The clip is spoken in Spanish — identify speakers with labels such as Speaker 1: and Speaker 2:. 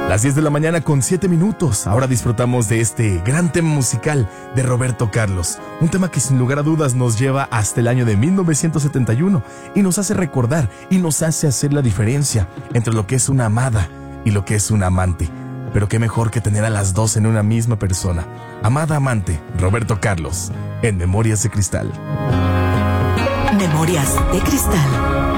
Speaker 1: Las 10 de la mañana con 7 minutos. Ahora disfrutamos de este gran tema musical de Roberto Carlos. Un tema que sin lugar a dudas nos lleva hasta el año de 1971 y nos hace recordar y nos hace hacer la diferencia entre lo que es una amada y lo que es un amante. Pero qué mejor que tener a las dos en una misma persona. Amada amante, Roberto Carlos, en Memorias de Cristal.
Speaker 2: Memorias de Cristal.